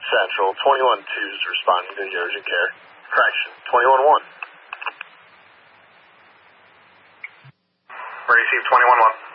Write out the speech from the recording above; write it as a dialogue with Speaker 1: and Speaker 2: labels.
Speaker 1: Central, 21-2's responding to the urgent care. Correction, 21-1.
Speaker 2: Receive 21-1.